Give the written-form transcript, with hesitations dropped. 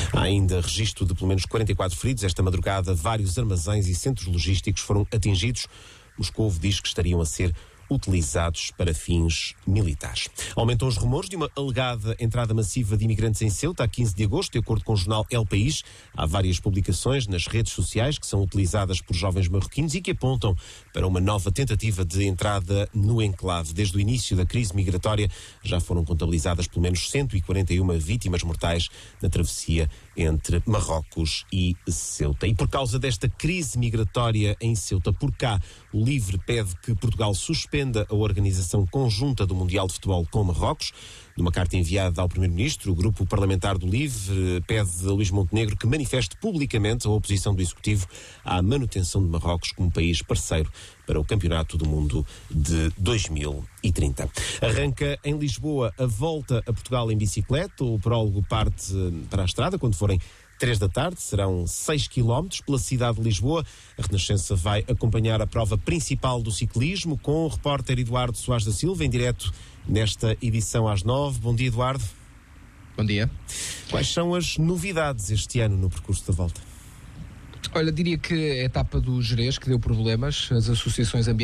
Há ainda registro de pelo menos 44 feridos. Esta madrugada, vários armazéns e centros logísticos foram atingidos. Moscovo diz que estariam a ser utilizados para fins militares. Aumentam os rumores de uma alegada entrada massiva de imigrantes em Ceuta a 15 de agosto, de acordo com o jornal El País. Há várias publicações nas redes sociais que são utilizadas por jovens marroquinos e que apontam para uma nova tentativa de entrada no enclave. Desde o início da crise migratória já foram contabilizadas pelo menos 141 vítimas mortais na travessia entre Marrocos e Ceuta. E por causa desta crise migratória em Ceuta, por cá, o LIVRE pede que Portugal suspenda a organização conjunta do Mundial de Futebol com Marrocos. Numa carta enviada ao Primeiro-Ministro, o grupo parlamentar do LIVRE pede a Luís Montenegro que manifeste publicamente a oposição do Executivo à manutenção de Marrocos como país parceiro para o Campeonato do Mundo de 2030. Arranca em Lisboa a volta a Portugal em bicicleta. O prólogo parte para a estrada quando forem 3 da tarde, serão 6 km pela cidade de Lisboa. A Renascença vai acompanhar a prova principal do ciclismo com o repórter Eduardo Soares da Silva, em direto nesta edição às 9. Bom dia, Eduardo. Bom dia. Quais são as novidades este ano no percurso da volta? Olha, diria que a etapa do Gerês que deu problemas, as associações ambientais